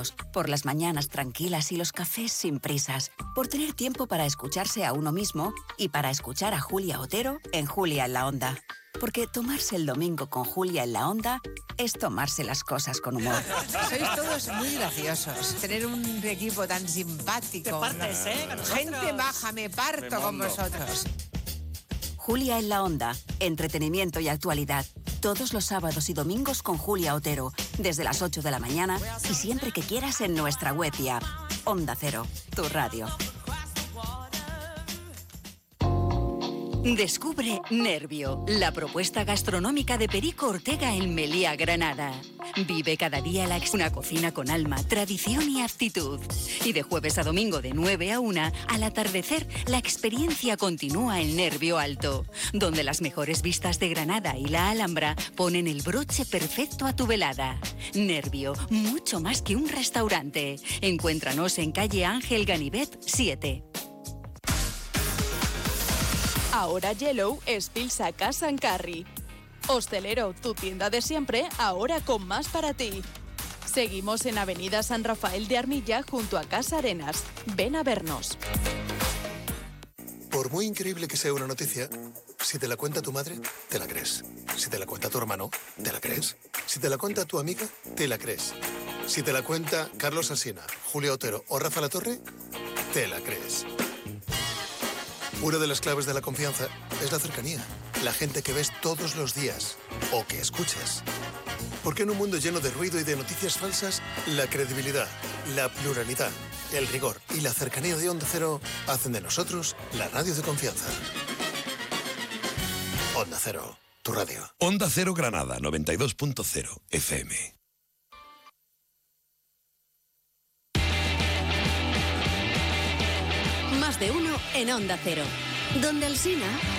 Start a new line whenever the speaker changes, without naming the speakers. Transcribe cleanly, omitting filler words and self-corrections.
domingos, por las mañanas tranquilas y los cafés sin prisas, por tener tiempo para escucharse a uno mismo y para escuchar a Julia Otero en Julia en la Onda. Porque tomarse el domingo con Julia en la Onda es tomarse las cosas con humor.
Sois todos muy graciosos. Tener un equipo tan simpático.
Te partes, ¿eh?
Gente baja, me parto con vosotros.
Julia en la Onda, entretenimiento y actualidad. Todos los sábados y domingos con Julia Otero, desde las 8 de la mañana y siempre que quieras en nuestra web y app. Onda Cero, tu radio.
Descubre Nervio, la propuesta gastronómica de Perico Ortega en Melía, Granada. Vive cada día una cocina con alma, tradición y actitud. Y de jueves a domingo de 9 a 1, al atardecer, la experiencia continúa en Nervio Alto, donde las mejores vistas de Granada y la Alhambra ponen el broche perfecto a tu velada. Nervio, mucho más que un restaurante. Encuéntranos en calle Ángel Ganivet 7.
Ahora Yellow es Pilsa Casa en Carri. Hostelero, tu tienda de siempre, ahora con más para ti. Seguimos en Avenida San Rafael de Armilla, junto a Casa Arenas. Ven a vernos.
Por muy increíble que sea una noticia, si te la cuenta tu madre, te la crees. Si te la cuenta tu hermano, te la crees. Si te la cuenta tu amiga, te la crees. Si te la cuenta Carlos Alsina, Julio Otero o Rafa Latorre, te la crees. Una de las claves de la confianza es la cercanía. La gente que ves todos los días o que escuchas. Porque en un mundo lleno de ruido y de noticias falsas, la credibilidad, la pluralidad, el rigor y la cercanía de Onda Cero hacen de nosotros la radio de confianza. Onda Cero, tu radio.
Onda Cero Granada, 92.0 FM.
Más de uno en Onda Cero. Donde Alsina.